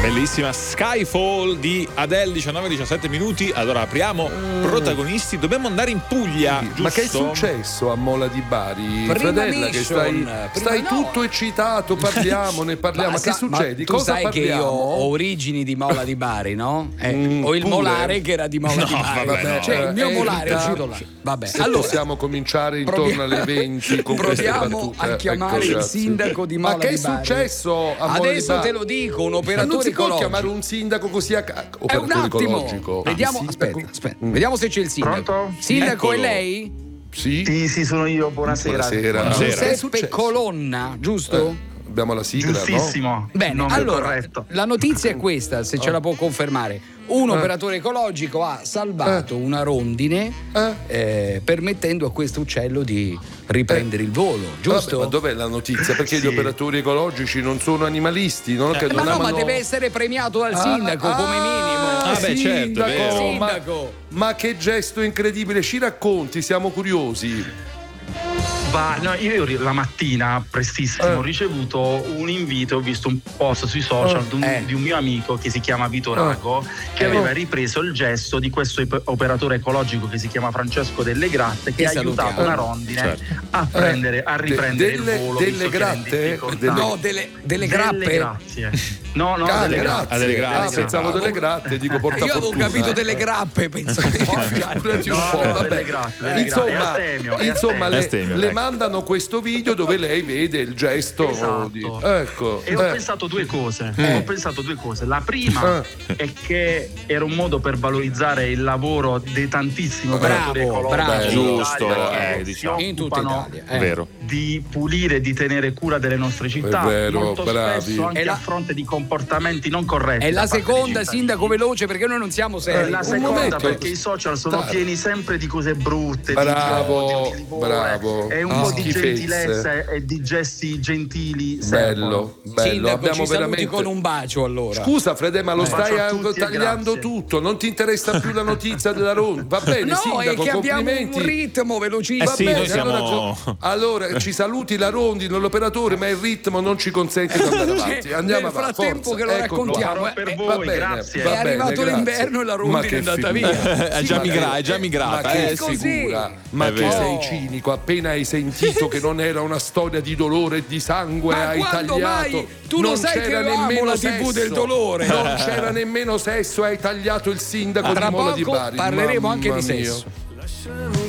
Bellissima Skyfall di Adele, 19-17 minuti. Allora apriamo protagonisti. Dobbiamo andare in Puglia, giusto? Ma che è successo a Mola di Bari? Fratella, che stai tutto eccitato, parliamone. Ma che succede? Tu Cosa sai parliamo? che io ho origini di Mola di Bari, no? Ho il pure. molare che era di Mola di Bari. vabbè, no. Cioè il mio molare è uscito là. Vabbè, Se allora possiamo cominciare intorno alle 20 con queste proviamo battute. a chiamare il grazie. sindaco di Mola Ma che di è Bari. successo a Mola di Adesso Bari? te lo dico, un Ma non operatore si può ecologico. chiamare un sindaco così a È un operatore attimo. ecologico. Vediamo, Sindaco? aspetta. Vediamo se c'è il sindaco. Pronto? Sindaco, è Eccolo. lei? Sì? Sì, sono io, buonasera. Buonasera. Buonasera. Che è Giuseppe successo? Colonna, giusto? Abbiamo la sigla, Giustissimo. Bene, Nome allora corretto. la notizia è questa, se ce la può confermare. Un operatore ecologico ha salvato una rondine permettendo a questo uccello di riprendere il volo, no? giusto? Vabbè, ma dov'è la notizia? Perché Sì. gli operatori ecologici non sono animalisti, non che non Ma no, amano... ma deve essere premiato dal sindaco come minimo. Ah, beh, certo, è vero. Sindaco. Ma che gesto incredibile, ci racconti, siamo curiosi. No, io la mattina prestissimo ho ricevuto un invito, ho visto un post sui social di un mio amico che si chiama Vito Rago, che aveva ripreso il gesto di questo operatore ecologico che si chiama Francesco Delle Gratte, che ha salutiamo. aiutato una rondine a riprendere il volo. Delle visto che era in gratte? difficoltà. No, delle grappe. Grazie. No, grazie. delle grazie. delle grazie. Pensavo delle gratte, dico porta Io avevo fortuna. capito delle grappe, pensavo. Figurati un po', No, vabbè. delle grazie. Insomma, È Astemio. le mandano questo video dove lei vede il gesto Esatto. di... Ecco. E ho pensato due cose. La prima è che era un modo per valorizzare il lavoro dei tantissimi operatori ecologici bravo. in Giusto, Italia che diciamo. si In tutta occupano Italia. Vero. di pulire e di tenere cura delle nostre città. È vero, molto bravi. spesso anche E la- a fronte di comportamenti non corretti. È la da parte dei seconda, cittadini. sindaco, veloce, perché noi non siamo È seri. la Un seconda momento. perché i social sono Dai. pieni sempre di cose brutte, Bravo, di odio, di livore, bravo. e un po' di Schifezze. gentilezza e di gesti gentili Bello, bello. Sindaco, Abbiamo ci saluti veramente... con un bacio allora. Scusa Frede, ma lo stai bacio a tutti e tagliando grazie. tutto, non ti interessa più la notizia della ronda. Va bene, No, sindaco, è che abbiamo complimenti. un ritmo velocissimo. Va sì, bene, noi siamo- allora ci saluti la rondine, l'operatore, ma il ritmo non ci consente di andare avanti. Andiamo Nel avanti. frattempo forza. che lo Ecco qua. raccontiamo, Lo farò per voi, Va bene, grazie. va È bene, arrivato grazie. l'inverno e la rondine Ma che è andata figura. via. È già migrata. Ma che così? figura. Ma È tu vero. sei cinico, appena hai sentito che non era una storia di dolore e di sangue, Ma hai quando tagliato. mai? Tu lo non sai che c'era io amo nemmeno la TV sesso. del dolore. Non c'era nemmeno sesso, hai tagliato il sindaco Tra di Mola di poco Bari. parleremo anche Mamma di mia. sesso.